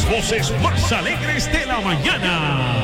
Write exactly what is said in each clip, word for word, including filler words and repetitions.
voces más alegres de la mañana.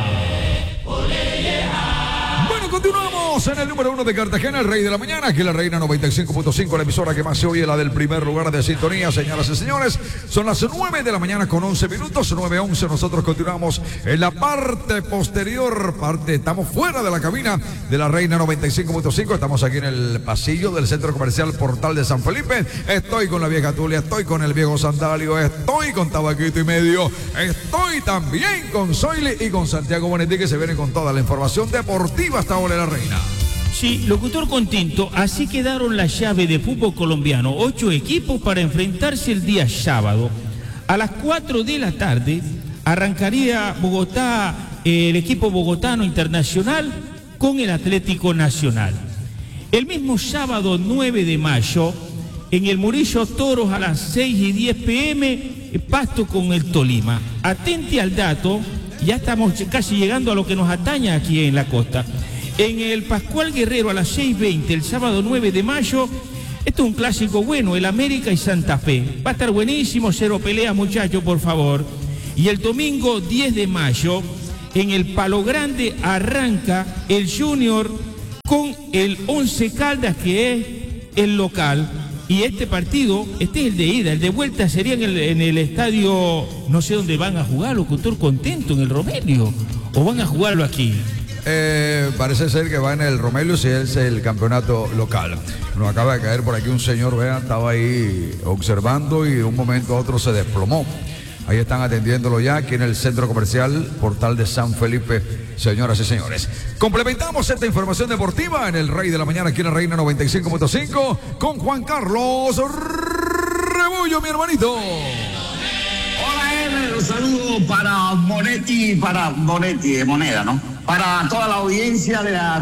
Bueno, continuamos en el número uno de Cartagena, el rey de la mañana, aquí la Reina noventa y cinco punto cinco, la emisora que más se oye, la del primer lugar de sintonía, señoras y señores. Son las nueve de la mañana con once minutos, nueve once. Nosotros continuamos en la parte posterior, parte, estamos fuera de la cabina de la Reina noventa y cinco punto cinco. Estamos aquí en el pasillo del Centro Comercial Portal de San Felipe. Estoy con la vieja Tulia, estoy con el viejo Sandalio, estoy con Tabaquito y Medio, estoy también con Zoili y con Santiago Bonetti, que se viene con toda la información deportiva hasta ahora en la Reina. Sí, locutor contento, así quedaron la llave de fútbol colombiano. Ocho equipos para enfrentarse el día sábado. A las cuatro de la tarde arrancaría Bogotá, eh, el equipo bogotano internacional con el Atlético Nacional. El mismo sábado nueve de mayo, en el Murillo Toros a las seis y diez pm, Pasto con el Tolima. Atente al dato, ya estamos casi llegando a lo que nos atañe aquí en la costa. En el Pascual Guerrero a las seis veinte, el sábado nueve de mayo, esto es un clásico bueno, el América y Santa Fe. Va a estar buenísimo, cero pelea, muchachos, por favor. Y el domingo diez de mayo, en el Palo Grande, arranca el Junior con el Once Caldas, que es el local. Y este partido, este es el de ida, el de vuelta sería en el, en el estadio, no sé dónde van a jugar, locutor contento, en el Romelio, o van a jugarlo aquí. Eh, parece ser que va en el Romelio, si es el campeonato local. Nos acaba de caer por aquí un señor, vean, estaba ahí observando y de un momento a otro se desplomó. Ahí están atendiéndolo ya, aquí en el Centro Comercial Portal de San Felipe, señoras y señores. Complementamos esta información deportiva en el Rey de la Mañana, aquí en la Reina noventa y cinco punto cinco, con Juan Carlos Rebollo, mi hermanito. Hola, Emer, un saludo para Monetti, para Monetti de Moneda, ¿no? Para toda la audiencia de la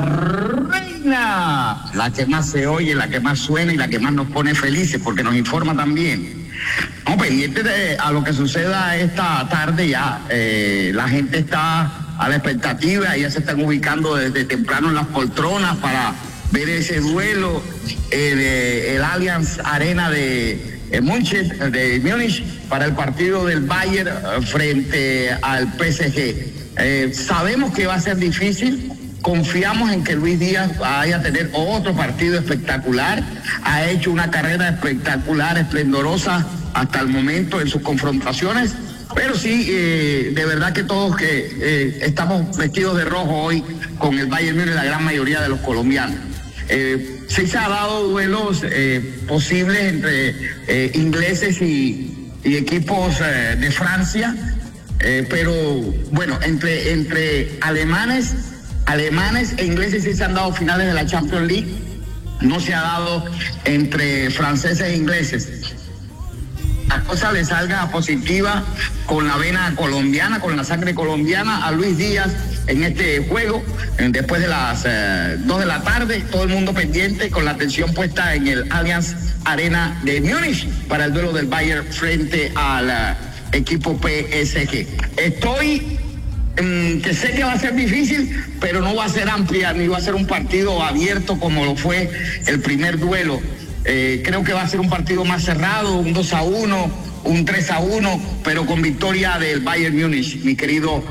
Reina, la que más se oye, la que más suena y la que más nos pone felices, porque nos informa también. No, pendiente de a lo que suceda esta tarde ya, eh, la gente está a la expectativa, ya se están ubicando desde temprano en las poltronas para ver ese duelo, eh, de, el Allianz Arena de eh, Múnich, de Múnich, para el partido del Bayern eh, frente al P S G. Eh, sabemos que va a ser difícil, confiamos en que Luis Díaz vaya a tener otro partido espectacular, ha hecho una carrera espectacular, esplendorosa hasta el momento en sus confrontaciones, pero sí, eh, de verdad que todos que eh, estamos vestidos de rojo hoy con el Bayern Múnich, la gran mayoría de los colombianos. Eh, sí se ha dado duelos eh, posibles entre eh, ingleses y, y equipos eh, de Francia. Eh, pero bueno, entre, entre alemanes, alemanes e ingleses sí se han dado finales de la Champions League, no se ha dado entre franceses e ingleses. La cosa le salga positiva con la vena colombiana, con la sangre colombiana a Luis Díaz en este juego, después de las eh, dos de la tarde, todo el mundo pendiente con la atención puesta en el Allianz Arena de Múnich para el duelo del Bayern frente al uh, equipo P S G. Estoy, mmm, que sé que va a ser difícil, pero no va a ser amplia, ni va a ser un partido abierto como lo fue el primer duelo. Eh, creo que va a ser un partido más cerrado, un dos a uno, un tres a uno, pero con victoria del Bayern Múnich, mi querido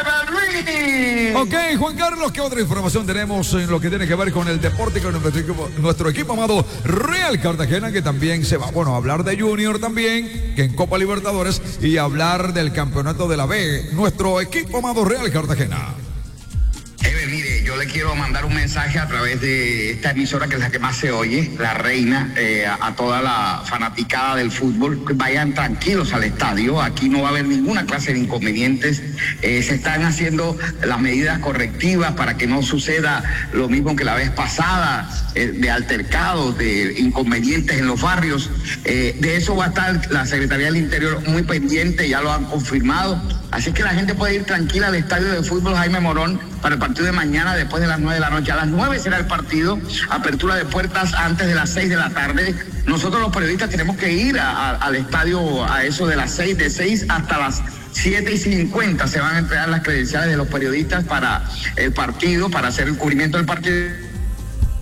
Ever. Ok, Juan Carlos, ¿qué otra información tenemos en lo que tiene que ver con el deporte con nuestro equipo, nuestro equipo amado Real Cartagena, que también se va, bueno, a hablar de Junior también, que en Copa Libertadores, y hablar del campeonato de la B, nuestro equipo amado Real Cartagena? Ever, mire, yo le quiero mandar un mensaje a través de esta emisora que es la que más se oye, La Reina, eh, a, a toda la fanaticada del fútbol, que vayan tranquilos al estadio, aquí no va a haber ninguna clase de inconvenientes, eh, se están haciendo las medidas correctivas para que no suceda lo mismo que la vez pasada, eh, de altercados, de inconvenientes en los barrios, eh, de eso va a estar la Secretaría del Interior muy pendiente, ya lo han confirmado, así que la gente puede ir tranquila al estadio de fútbol Jaime Morón para el partido de mañana después de las nueve de la noche. A las nueve será el partido, apertura de puertas antes de las seis de la tarde. Nosotros los periodistas tenemos que ir a, a, al estadio a eso de las seis, de seis hasta las siete y cincuenta se van a entregar las credenciales de los periodistas para el partido, para hacer el cubrimiento del partido.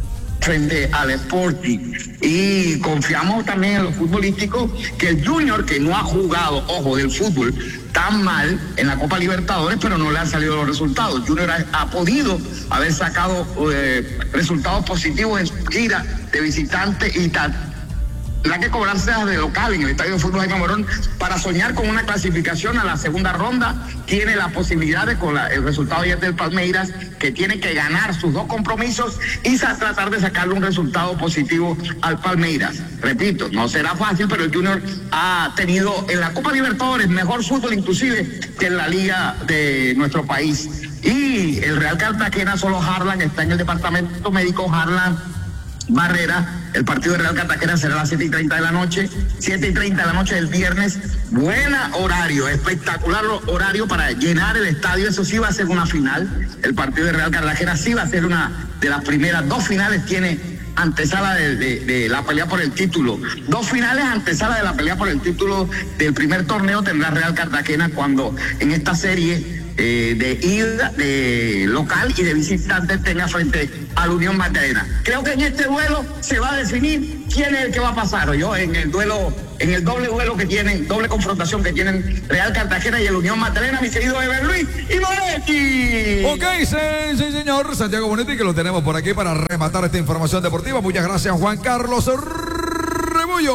frente al Sporting. Y confiamos también en lo futbolístico, que el Junior, que no ha jugado, ojo, del fútbol tan mal en la Copa Libertadores, pero no le han salido los resultados. Junior ha, ha podido haber sacado eh, resultados positivos en su gira de visitante y tal. La que cobrarse de local en el Estadio de Fútbol de Camarón para soñar con una clasificación a la segunda ronda. Tiene la posibilidad de, con la, el resultado ayer del Palmeiras, que tiene que ganar sus dos compromisos y sa- tratar de sacarle un resultado positivo al Palmeiras. Repito, no será fácil, pero el Junior ha tenido en la Copa Libertadores mejor fútbol inclusive que en la liga de nuestro país. Y el Real Cartagena, solo Harlan está en el departamento médico. Harlan Barrera. El partido de Real Cartagena será a las siete y treinta de la noche, siete y treinta de la noche del viernes. Buena horario, espectacular horario para llenar el estadio. Eso sí va a ser una final. El partido de Real Cartagena sí va a ser una de las primeras dos finales. Tiene antesala de, de, de la pelea por el título. Dos finales antesala de la pelea por el título del primer torneo tendrá Real Cartagena cuando en esta serie Eh, de ida, de local y de visitante tenga frente a la Unión Magdalena. Creo que en este duelo se va a definir quién es el que va a pasar, o yo, en el duelo, en el doble duelo que tienen, doble confrontación que tienen Real Cartagena y el Unión Magdalena, mi querido Eber Luis y Monetti. Ok, sí, sí, señor, Santiago Monetti, que lo tenemos por aquí para rematar esta información deportiva. Muchas gracias, Juan Carlos Rebollo.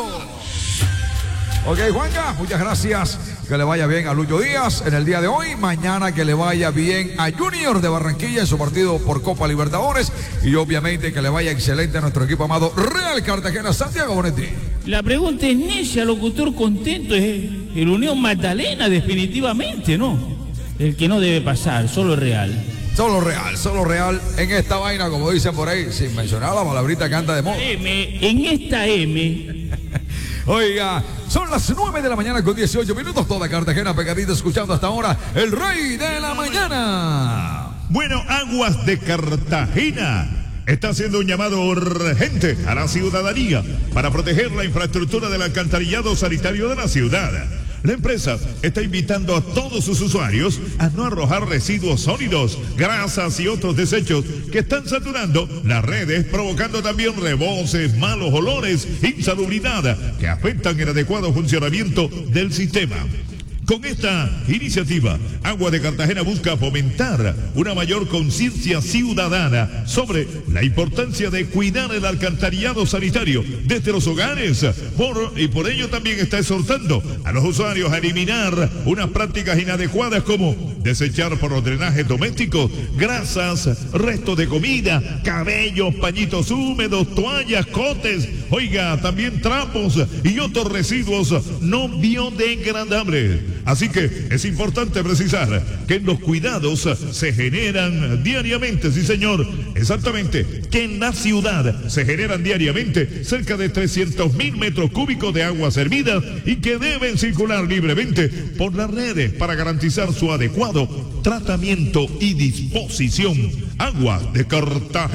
Ok, Juanca, muchas gracias. Que le vaya bien a Lucho Díaz en el día de hoy. Mañana que le vaya bien a Junior de Barranquilla en su partido por Copa Libertadores. Y obviamente que le vaya excelente a nuestro equipo amado Real Cartagena. Santiago Bonetti. La pregunta es necia, locutor contento, es el Unión Magdalena, definitivamente, ¿no? El que no debe pasar, solo el Real. Solo Real, solo Real en esta vaina, como dicen por ahí, sin mencionar la palabrita que anda de moda. M, en esta M... Oiga, son las nueve de la mañana con dieciocho minutos, toda Cartagena pegadita escuchando hasta ahora el Rey de la Mañana. Bueno, Aguas de Cartagena está haciendo un llamado urgente a la ciudadanía para proteger la infraestructura del alcantarillado sanitario de la ciudad. La empresa está invitando a todos sus usuarios a no arrojar residuos sólidos, grasas y otros desechos que están saturando las redes, provocando también reboces, malos olores, insalubridad, que afectan el adecuado funcionamiento del sistema. Con esta iniciativa, Agua de Cartagena busca fomentar una mayor conciencia ciudadana sobre la importancia de cuidar el alcantarillado sanitario desde los hogares. Por, y por ello también está exhortando a los usuarios a eliminar unas prácticas inadecuadas como desechar por los drenajes domésticos grasas, restos de comida, cabellos, pañitos húmedos, toallas, cotes, oiga, también trapos y otros residuos no biodegradables. Así que es importante precisar que en los cuidados se generan diariamente, sí señor, exactamente, que en la ciudad se generan diariamente cerca de trescientos mil metros cúbicos de agua servida y que deben circular libremente por las redes para garantizar su adecuado tratamiento y disposición. Agua de Cartagena.